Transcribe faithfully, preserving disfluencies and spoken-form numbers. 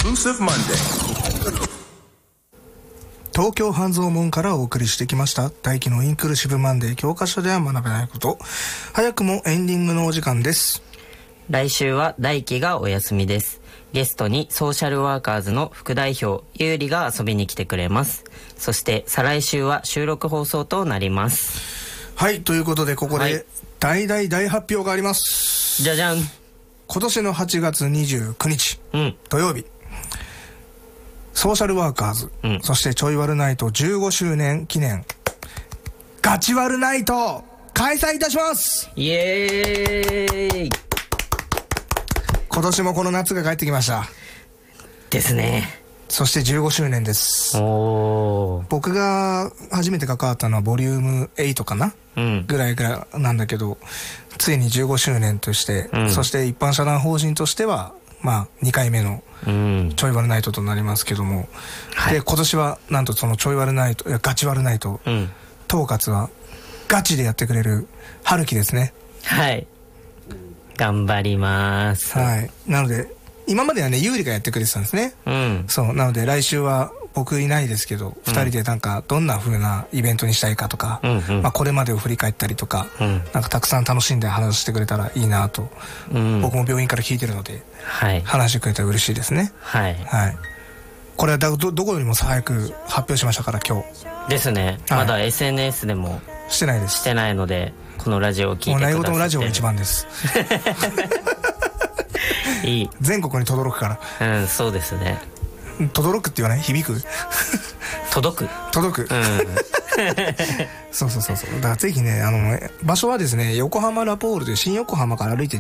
Exclusive Monday。 東京半蔵門からお送りしてきました大輝のインクルーシブマンデー、教科書では学べないこと。早くもエンディングのお時間です。 来週は大輝がお休みです。ゲストにソーシャルワーカーズの副代表ゆうりが遊びに来てくれます。そして再来週は収録放送となります。 はい、ということでここはいで大大大発表があります。 じゃじゃん。 今年のはちがつにじゅうくにち、 うん、 土曜日、ソーシャルワーカーズ、うん、そしてちょいワルナイトじゅうごしゅうねん記念ガチワルナイト開催いたします。 イエーイ。 今年もこの夏が帰ってきましたですね。 そしてじゅうごしゅうねんです。 おー、 僕が初めて関わったのはボリュームはちかな、うん、ぐらいぐらいなんだけど、ついにじゅうごしゅうねんとして、うん、そして一般社団法人としてはまあにかいめのちょいワルナイトとなりますけども、うん、で今年はなんとそのちょいワルナイト、いやガチワルナイト、うん、統括はガチでやってくれる春樹ですね。 はい、頑張ります。 はい、なので今まではねゆうりがやってくれてたんですね、うん、そうなので来週は僕いないですけど、うん、ふたりでなんかどんな風なイベントにしたいかとか、うんうん、まあ、これまでを振り返ったりとか、うん、なんかたくさん楽しんで話してくれたらいいなと、うん、僕も病院から聞いてるので、はい、話してくれたら嬉しいですね。はい、はい、これは ど, どこよりも早く発表しましたから今日ですね、はい、まだ エスエヌエス でもしてないですしてないので、このラジオを聞いてくださって、 もう内容のラジオが一番ですいい、 全国に轟くから。 うん、そうですね。 轟くって言わない？響く？ 届く届く、うん、そうそうそうそう。だからぜひね、あの場所はですね、横浜ラポールで新横浜から歩いて